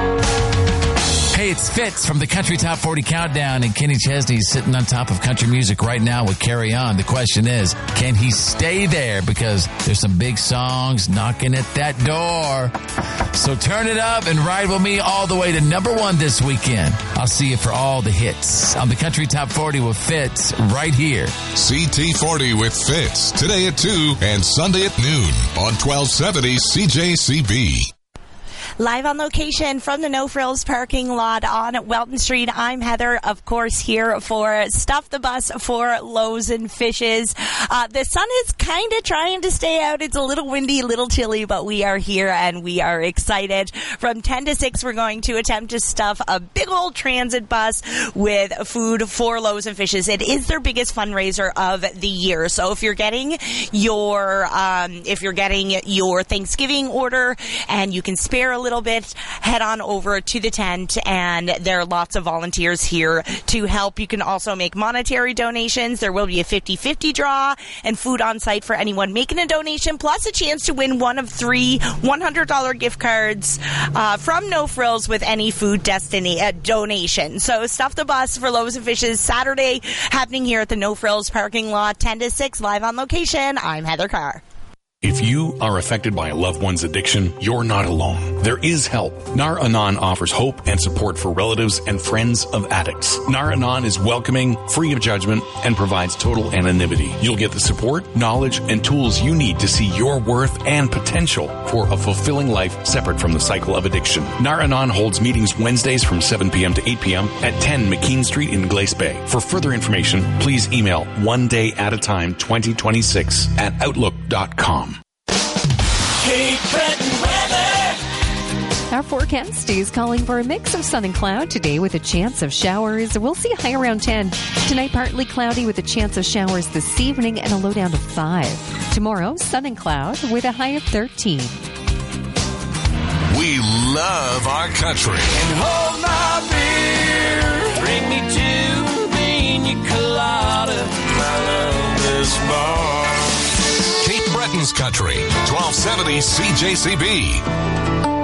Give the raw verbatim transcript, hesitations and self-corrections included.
Hey, it's Fitz from the Country Top forty Countdown, and Kenny Chesney's sitting on top of country music right now with Carry On. The question is, can he stay there? Because there's some big songs knocking at that door. So turn it up and ride with me all the way to number one this weekend. I'll see you for all the hits on the Country Top forty with Fitz right here. C T forty with Fitz, today at two and Sunday at noon on twelve seventy C J C B. Live on location from the No Frills parking lot on Welton Street. I'm Heather, of course, here for Stuff the Bus for Loaves and Fishes. Uh, the sun is kind of trying to stay out. It's a little windy, a little chilly, but we are here and we are excited. From ten to six, we're going to attempt to stuff a big old transit bus with food for Loaves and Fishes. It is their biggest fundraiser of the year. So if you're getting your, um, if you're getting your Thanksgiving order and you can spare a little bit, head on over to the tent, and there are lots of volunteers here to help. You can also make monetary donations. There will be a fifty-fifty draw and food on site for anyone making a donation, plus a chance to win one of three one hundred dollars gift cards uh, from No Frills with any food destiny uh, donation. So Stuff the Bus for Loaves and Fishes Saturday, happening here at the No Frills parking lot, ten to six, live on location. I'm Heather Carr. If you are affected by a loved one's addiction, you're not alone. There is help. Nar Anon offers hope and support for relatives and friends of addicts. Nar Anon is welcoming, free of judgment, and provides total anonymity. You'll get the support, knowledge, and tools you need to see your worth and potential for a fulfilling life separate from the cycle of addiction. Nar Anon holds meetings Wednesdays from seven p.m. to eight p.m. at ten McKean Street in Glace Bay. For further information, please email one day at a time twenty twenty-six at outlook dot com. Cape Breton weather. Our forecast is calling for a mix of sun and cloud today with a chance of showers. We'll see a high around ten. Tonight, partly cloudy with a chance of showers this evening and a low down to five. Tomorrow, sun and cloud with a high of thirteen. We love our country. And hold my beer. Bring me to Pina Colada. I love this bar. Cape Breton's Country, twelve seventy C J C B.